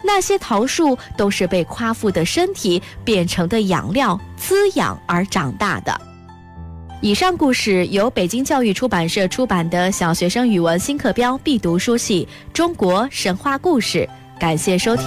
那些桃树都是被夸父的身体变成的养料滋养而长大的。以上故事由北京教育出版社出版的小学生语文新课标必读书系《中国神话故事》，感谢收听。